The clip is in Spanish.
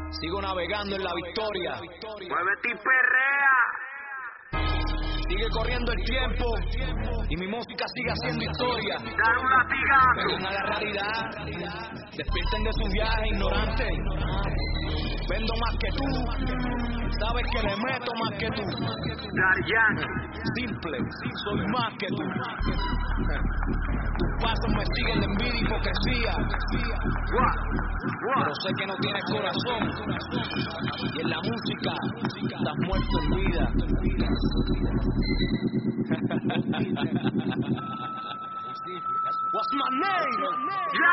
Sigo navegando en la victoria. Muévete y perrea. Sigue corriendo el tiempo y mi música sigue haciendo historia. Dar un latigazo. Vengan a la realidad, despierten de su viaje ignorante. Vendo más que tú, sabes que le meto más que tú. Dar Yankee. Simple, soy más que tú. Tus pasos me siguen de envidia y hipocresía. Pero sé que no tienes corazón. Y en la música estás muerto en vida. What's my name?